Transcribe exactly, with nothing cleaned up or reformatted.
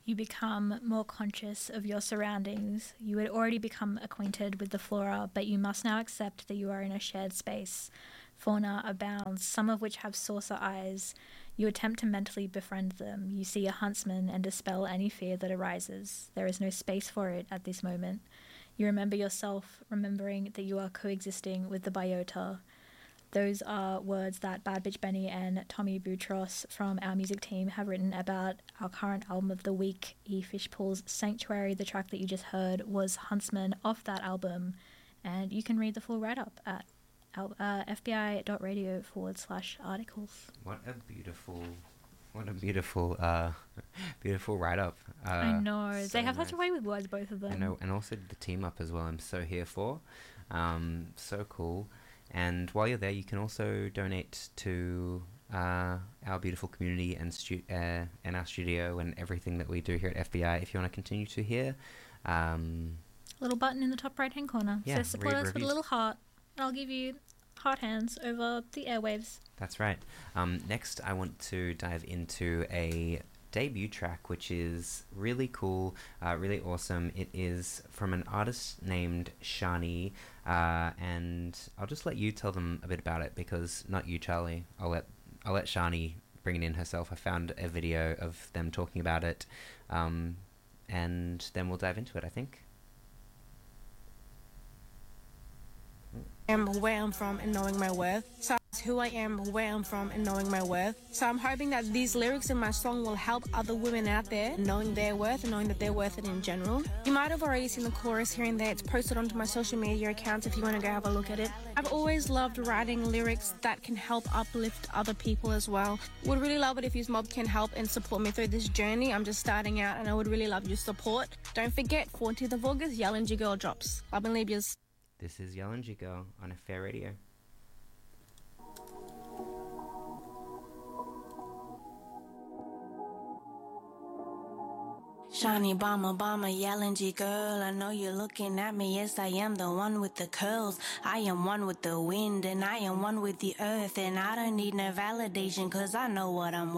You become more conscious of your surroundings. You had already become acquainted with the flora, but you must now accept that you are in a shared space. Fauna abounds, some of which have saucer eyes. You attempt to mentally befriend them. You see a huntsman and dispel any fear that arises. There is no space for it at this moment. You remember yourself, remembering that you are coexisting with the biota. Those are words that Bad Bitch Benny and Tommy Boutros from our music team have written about our current album of the week, E. Fishpool's Sanctuary. The track that you just heard was Huntsman off that album, and you can read the full write-up at uh, fbi.radio forward slash articles. What a beautiful, what a beautiful, uh, beautiful write-up. Uh, I know. so they have nice. such a way with words, both of them. I know, and also the team up as well. I'm so here for. Um, so cool. And while you're there, you can also donate to uh, our beautiful community and stu- uh, and our studio and everything that we do here at F B I. If you want to continue to hear, um, little button in the top right-hand corner yeah, says support read us with a reviews. little heart. I'll give you heart hands over the airwaves. That's right. Um, next, I want to dive into a debut track, which is really cool, uh, really awesome. It is from an artist named Shani, uh, and I'll just let you tell them a bit about it, because not you, Charlie. I'll let I'll let Shani bring it in herself. I found a video of them talking about it, um, and then we'll dive into it, I think. am where I'm from and knowing my worth. So it's who I am, where I'm from and knowing my worth. So I'm hoping that these lyrics in my song will help other women out there knowing their worth and knowing that they're worth it in general. You might have already seen the chorus here and there. It's posted onto my social media accounts if you want to go have a look at it. I've always loved writing lyrics that can help uplift other people as well. Would really love it if you mob can help and support me through this journey. I'm just starting out and I would really love your support. Don't forget, fourteenth of August, Yellenji Girl drops. Love and leave yous. This is Yellenji Girl on a Fair Radio. Shiny Bomber Bomber Yellenji girl, I know you're looking at me. Yes, I am the one with the curls. I am one with the wind and I am one with the earth, and I don't need no validation, cause I know what I'm